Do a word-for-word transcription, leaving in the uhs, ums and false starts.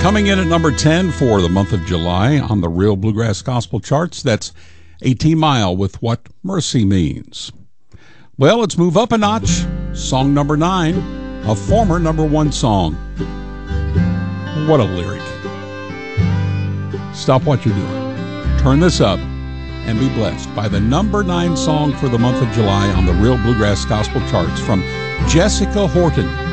Coming in at number ten for the month of July on the Real Bluegrass Gospel charts, that's eighteen Mile with What Mercy Means. Well, let's move up a notch. Song number nine, a former number one song. What a lyric. Stop what you're doing. Turn this up and be blessed by the number nine song for the month of July on the Real Bluegrass Gospel charts from Jessica Horton.